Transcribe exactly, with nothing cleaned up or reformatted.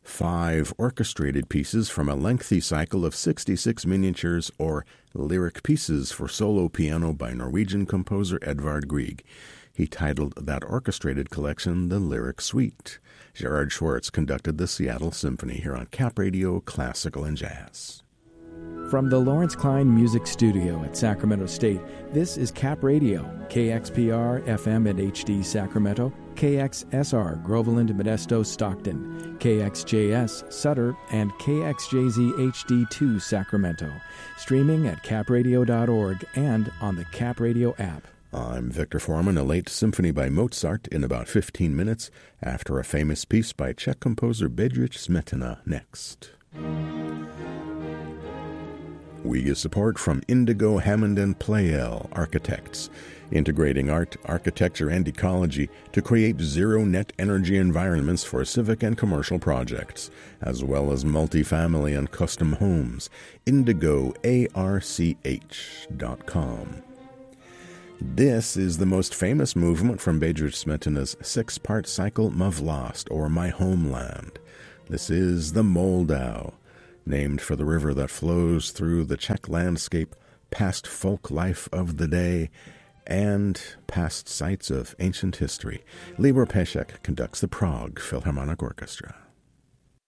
five orchestrated pieces from a lengthy cycle of sixty-six miniatures or lyric pieces for solo piano by Norwegian composer Edvard Grieg. He titled that orchestrated collection the Lyric Suite. Gerard Schwartz conducted the Seattle Symphony here on Cap Radio Classical and Jazz. From the Lawrence Klein Music Studio at Sacramento State, this is Cap Radio, K X P R F M and H D Sacramento, K X S R Groveland, Modesto, Stockton, K X J S Sutter, and K X J Z H D two Sacramento. Streaming at cap radio dot org and on the Cap Radio app. I'm Victor Foreman. A late symphony by Mozart in about fifteen minutes after a famous piece by Czech composer Bedřich Smetana next. We get support from Indigo Hammond and Pleyel Architects, integrating art, architecture, and ecology to create zero-net energy environments for civic and commercial projects, as well as multifamily and custom homes. indigo arch dot com. This is the most famous movement from Bedřich Smetana's six-part cycle Mavlast, or My Homeland. This is the Moldau, named for the river that flows through the Czech landscape, past folk life of the day, and past sites of ancient history. Libor Pesek conducts the Prague Philharmonic Orchestra.